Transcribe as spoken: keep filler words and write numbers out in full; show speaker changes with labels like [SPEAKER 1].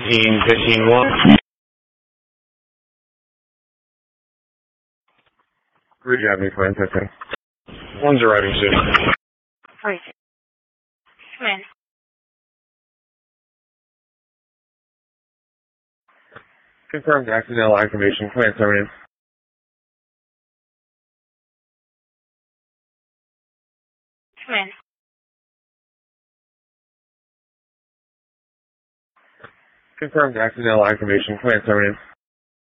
[SPEAKER 1] fifteen, fifteen, one. Ridge Avenue, Twin, fifteen. One's arriving soon.
[SPEAKER 2] Right. Come in.
[SPEAKER 1] Confirmed accidental activation. Command terminated.
[SPEAKER 2] Come in.
[SPEAKER 1] Confirmed accidental activation. Command terminated.